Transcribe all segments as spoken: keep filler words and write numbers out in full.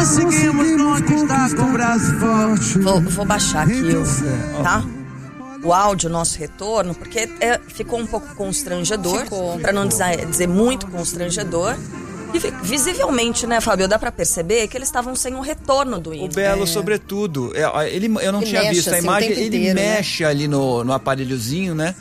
conseguimos conquistar com o braço forte. Vou, vou baixar aqui, o, tá? O áudio, nosso retorno, porque é, ficou um pouco constrangedor, para não dizer, dizer muito constrangedor. E visivelmente, né, Fábio, dá pra perceber que eles estavam sem um retorno do hino. O Belo, é. sobretudo, ele, eu não ele tinha mexe, visto a assim, imagem, ele inteiro, mexe, né, ali no, no aparelhozinho, né,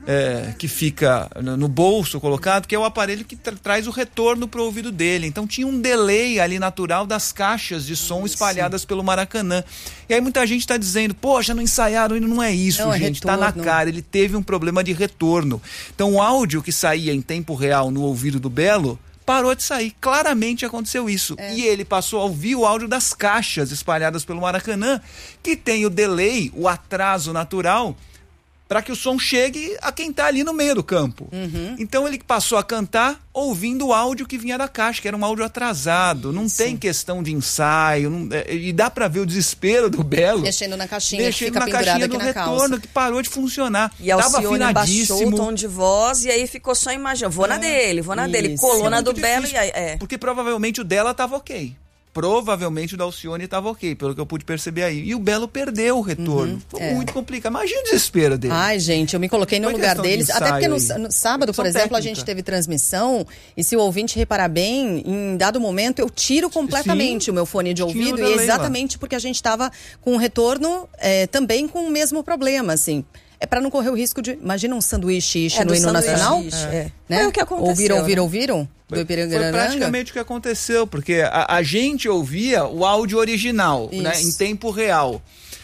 é, que fica no, no bolso colocado, que é o aparelho que tra- traz o retorno pro ouvido dele. Então tinha um delay ali natural das caixas de som espalhadas pelo Maracanã. E aí muita gente tá dizendo, poxa, não ensaiaram, e não é isso, não, gente, é tá na cara, ele teve um problema de retorno. Então o áudio que saía em tempo real no ouvido do Belo parou de sair, claramente aconteceu isso. É. E ele passou a ouvir o áudio das caixas espalhadas pelo Maracanã, que tem o delay, o atraso natural, para que o som chegue a quem está ali no meio do campo. Uhum. Então ele passou a cantar ouvindo o áudio que vinha da caixa, que era um áudio atrasado, não Sim. tem questão de ensaio, não, é, e dá para ver o desespero do Belo. Mexendo na caixinha, mexendo fica na caixinha do aqui na retorno, calça. que parou de funcionar. E a Alcione baixou o tom de voz e aí ficou só imaginando, vou na é. dele, vou na Isso. dele, colou é na do difícil, Belo e aí... É. Porque provavelmente o dela estava ok. Provavelmente o da Alcione estava ok, pelo que eu pude perceber aí. E o Belo perdeu o retorno. Uhum, Foi é. muito complicado. Imagina o desespero dele. Ai, gente, eu me coloquei no Foi lugar deles. De até porque no, no sábado, por exemplo, técnica. a gente teve transmissão. E se o ouvinte reparar bem, em dado momento eu tiro completamente Sim, o meu fone de ouvido. E é exatamente porque a gente estava com o retorno é, também com o mesmo problema, assim. É para não correr o risco de... Imagina um sanduíche é, no hino nacional. É. É. Né? Foi o que aconteceu. Ouviram, ouviram, né? ouviram? Foi, foi praticamente o que aconteceu, porque a, a gente ouvia o áudio original, né, em tempo real.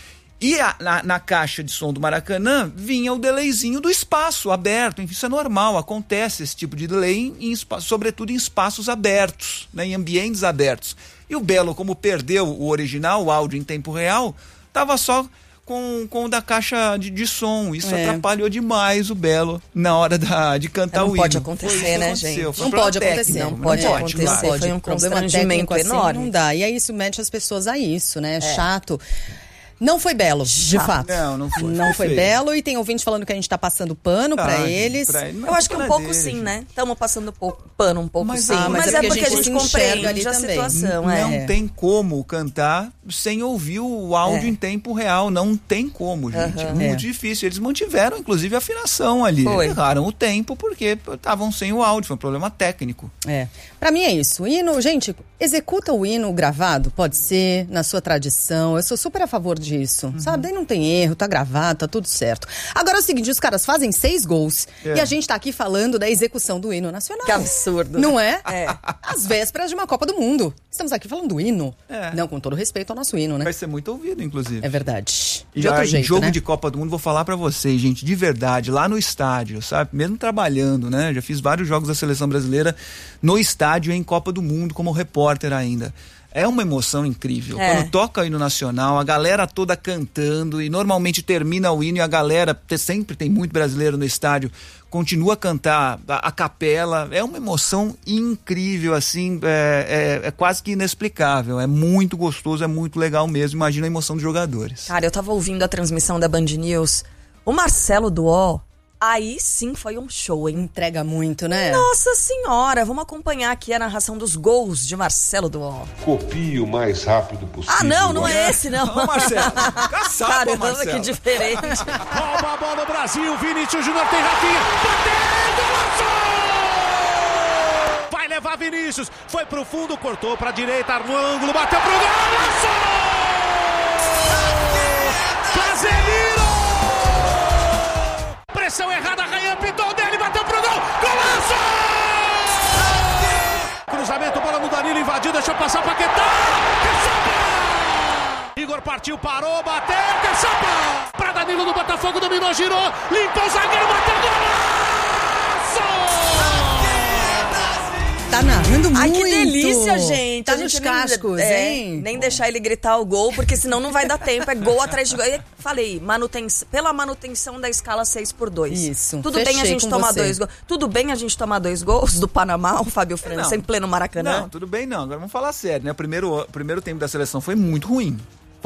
E a, na, na caixa de som do Maracanã vinha o delayzinho do espaço aberto. Isso é normal, acontece esse tipo de delay, em, em, sobretudo em espaços abertos, né, em ambientes abertos. E o Belo, como perdeu o original, o áudio em tempo real, estava só... Com, com o da caixa de, de som. Isso é. atrapalhou demais o Belo na hora da, de cantar não o hino. Não pode acontecer, né, gente? Não pode acontecer. Não pode não acontecer. Não pode. Foi um constrangimento enorme. Não dá. E aí isso mete as pessoas a isso, né? É. Chato. Não foi Belo, de fato. Não, não foi. Não foi Belo e tem ouvintes falando que a gente tá passando pano ah, pra eles. Pra ele, eu acho que um pouco dele, sim, gente. né? Estamos passando pouco, pano um pouco mas, sim. Ah, mas, mas é é porque a gente, a gente compreende ali a também. situação. Não, é. não tem como cantar sem ouvir o áudio é. em tempo real. Não tem como, gente. Uhum. É muito é. difícil. Eles mantiveram, inclusive, a afinação ali. Foi. Erraram o tempo porque estavam sem o áudio. Foi um problema técnico. É. Pra mim é isso. O hino, gente, executa o hino gravado, pode ser, na sua tradição. Eu sou super a favor disso, uhum. sabe? Daí não tem erro, tá gravado, tá tudo certo. Agora é o seguinte, os caras fazem seis gols é. e a gente tá aqui falando da execução do hino nacional. Que absurdo. Não é? É. Às vésperas de uma Copa do Mundo. Estamos aqui falando do hino. É. Não, com todo respeito ao nosso hino, né? Vai ser muito ouvido, inclusive. É verdade. De Já, outro jeito, jogo né? de Copa do Mundo, vou falar pra vocês, gente, de verdade, lá no estádio, sabe? Mesmo trabalhando, né? Já fiz vários jogos da Seleção Brasileira no estádio em Copa do Mundo, como repórter ainda. É uma emoção incrível. É. Quando toca o hino nacional, a galera toda cantando e normalmente termina o hino e a galera, sempre tem muito brasileiro no estádio, continua a cantar a, a capela. É uma emoção incrível, assim, é, é, é quase que inexplicável. É muito gostoso, é muito legal mesmo. Imagina a emoção dos jogadores. Cara, eu tava ouvindo a transmissão da Band News. O Marcelo Duó, aí sim foi um show, hein? Entrega muito, né? Nossa senhora, vamos acompanhar aqui a narração dos gols de Marcelo Duó. Copie o mais rápido possível. Ah, não, não é esse, não. Não, Marcelo. Caçapa, Caramba, Marcelo. Que diferente. Rouba a bola o Brasil, Vinícius Júnior tem Rafinha. Bateu, golaço! Vai levar Vinícius. Foi pro fundo, cortou pra direita, no ângulo, bateu pro golaço! Casemiro! Pressão errada, Rayan pintou dele, bateu pro gol, golaço! Cruzamento, bola no Danilo, invadiu, deixou passar Paquetá, Caçapa! Igor partiu, parou, bateu, Caçapa! Pra Danilo do Botafogo, dominou, girou, limpou o zagueiro, bateu, golaço! Tá narrando muito. Ai, que delícia, gente. Tá a gente nos nem, cascos, é, hein? Nem deixar ele gritar o gol, porque senão não vai dar tempo. É gol atrás de gol. Eu falei, manutenção, pela manutenção da escala seis por dois. Isso. Tudo bem a gente tomar você. dois gols. Tudo bem a gente tomar dois gols do Panamá, o Fábio França, em pleno Maracanã? Não, tudo bem não. Agora vamos falar sério, né? O primeiro, o primeiro tempo da seleção foi muito ruim.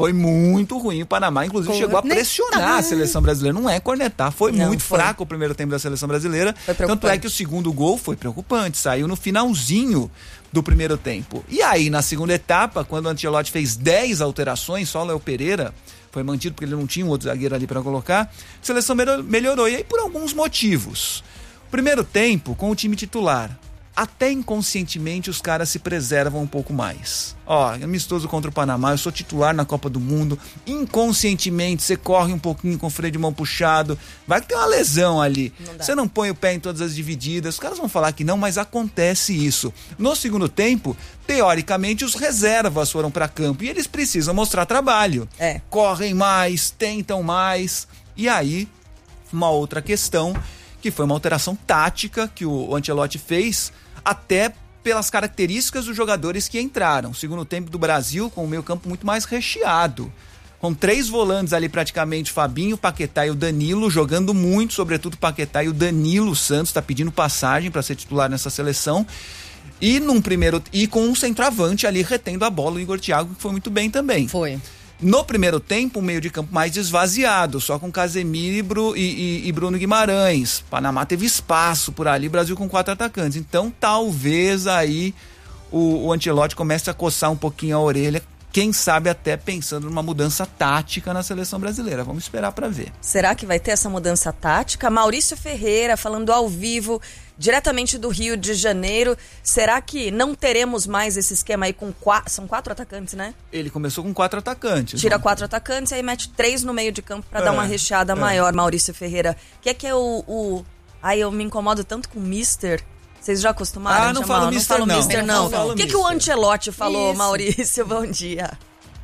Foi muito ruim o Panamá, inclusive chegou a pressionar a seleção brasileira. Não é cornetar, foi não, muito foi. fraco o primeiro tempo da seleção brasileira. Tanto é que o segundo gol foi preocupante, saiu no finalzinho do primeiro tempo. E aí, na segunda etapa, quando o Ancelotti fez dez alterações, só o Léo Pereira foi mantido porque ele não tinha um outro zagueiro ali para colocar, a seleção melhorou, e aí por alguns motivos. Primeiro tempo, com o time titular, até inconscientemente os caras se preservam um pouco mais. Ó, amistoso contra o Panamá, eu sou titular na Copa do Mundo, inconscientemente você corre um pouquinho com o freio de mão puxado, vai que tem uma lesão ali, você não põe o pé em todas as divididas, os caras vão falar que não, mas acontece isso. No segundo tempo, teoricamente os reservas foram para campo e eles precisam mostrar trabalho, é. correm mais, tentam mais, e aí uma outra questão, que foi uma alteração tática que o Ancelotti fez, até pelas características dos jogadores que entraram. Segundo tempo do Brasil, com o meio campo muito mais recheado, com três volantes ali praticamente, Fabinho, Paquetá e o Danilo, jogando muito, sobretudo o Paquetá e o Danilo Santos, está pedindo passagem para ser titular nessa seleção, e num primeiro e com um centroavante ali retendo a bola, o Igor Thiago, que foi muito bem também. Foi. No primeiro tempo, um meio de campo mais esvaziado, só com Casemiro e, Bru, e, e, e Bruno Guimarães. Panamá teve espaço por ali, Brasil com quatro atacantes. Então, talvez aí o, o Ancelotti comece a coçar um pouquinho a orelha, quem sabe até pensando numa mudança tática na seleção brasileira. Vamos esperar para ver. Será que vai ter essa mudança tática? Maurício Ferreira falando ao vivo, diretamente do Rio de Janeiro. Será que não teremos mais esse esquema aí com quatro... São quatro atacantes, né? Ele começou com quatro atacantes. Tira não? quatro atacantes e aí mete três no meio de campo para é, dar uma recheada é. maior, Maurício Ferreira. O que é que é o... o... Ai, eu me incomodo tanto com o Mister... Vocês já acostumaram? Ah, não falo não Mister falo não. Mister, não. não. O que, que o Ancelotti falou, Isso. Maurício? Bom dia.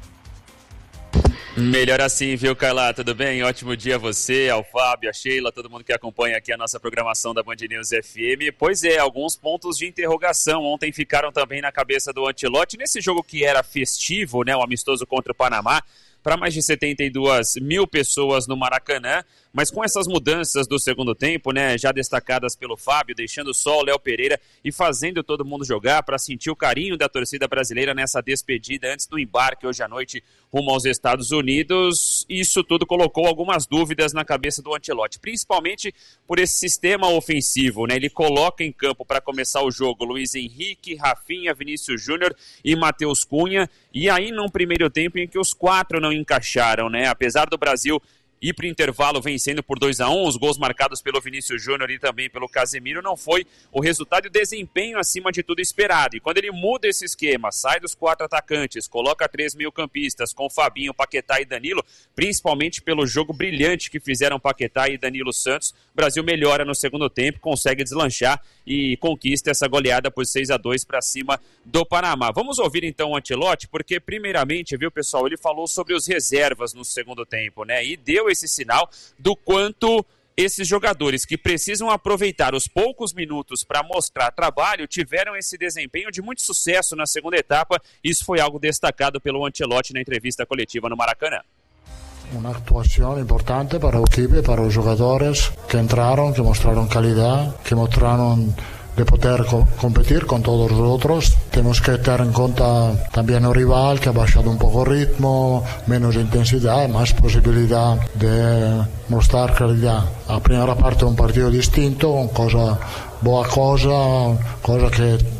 Melhor assim, viu, Carla? Tudo bem? Ótimo dia a você, ao Fábio, a Sheila, todo mundo que acompanha aqui a nossa programação da Band News F M. Pois é, alguns pontos de interrogação ontem ficaram também na cabeça do Ancelotti. Nesse jogo que era festivo, né, o amistoso contra o Panamá, para mais de setenta e duas mil pessoas no Maracanã, mas com essas mudanças do segundo tempo, né, já destacadas pelo Fábio, deixando só o Léo Pereira e fazendo todo mundo jogar para sentir o carinho da torcida brasileira nessa despedida antes do embarque hoje à noite rumo aos Estados Unidos, isso tudo colocou algumas dúvidas na cabeça do Ancelotti, principalmente por esse sistema ofensivo, né, ele coloca em campo para começar o jogo Luiz Henrique, Rafinha, Vinícius Júnior e Matheus Cunha, e aí num primeiro tempo em que os quatro não encaixaram, né, apesar do Brasil ir para o intervalo vencendo por dois a um, os gols marcados pelo Vinícius Júnior e também pelo Casemiro, não foi o resultado e o desempenho acima de tudo esperado. E quando ele muda esse esquema, sai dos quatro atacantes, coloca três meio-campistas com Fabinho, Paquetá e Danilo, principalmente pelo jogo brilhante que fizeram Paquetá e Danilo Santos, o Brasil melhora no segundo tempo, consegue deslanchar e conquista essa goleada por seis a dois para cima do Panamá. Vamos ouvir então o Ancelotti, porque primeiramente, viu, pessoal, ele falou sobre os reservas no segundo tempo, né, e deu esse sinal do quanto esses jogadores que precisam aproveitar os poucos minutos para mostrar trabalho tiveram esse desempenho de muito sucesso na segunda etapa. Isso foi algo destacado pelo Ancelotti na entrevista coletiva no Maracanã. Una actuación importante para el equipo y para los jugadores que entraron, que mostraron calidad, que mostraron de poder co- competir con todos los otros. Tenemos que tener en cuenta también el rival que ha bajado un poco el ritmo, menos intensidad, más posibilidad de mostrar calidad. La primera parte es un partido distinto, cosa, buena cosa, cosa que